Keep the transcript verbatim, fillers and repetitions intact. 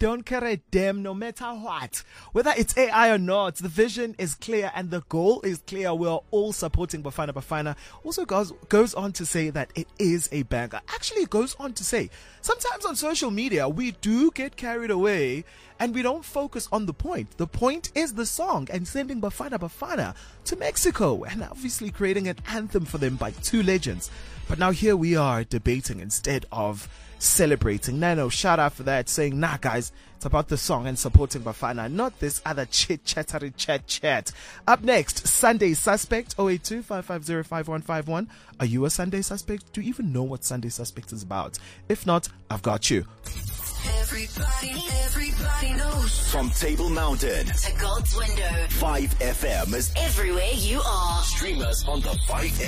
don't care a damn no matter what. Whether it's A I or not, the vision is clear and the goal is clear. We're all supporting Bafana Bafana. Also goes, goes on to say that it is a banger. Actually goes on to say, sometimes on social media, we do get carried away and we don't focus on the point. The point is the song and sending Bafana Bafana to Mexico and obviously creating an anthem for them by two legends. But now here we are debating instead of celebrating. Nano, shout out for that, saying, nah guys, it's about the song and supporting Bafana, not this other chit chattery chat chat. Up next, Sunday Suspect, oh eight two, five five zero, five one five one. Are you a Sunday Suspect? Do you even know what Sunday Suspect is about? If not, I've got you. Everybody, everybody knows. From Table Mountain to God's window, five F M is everywhere you are. Stream us on the five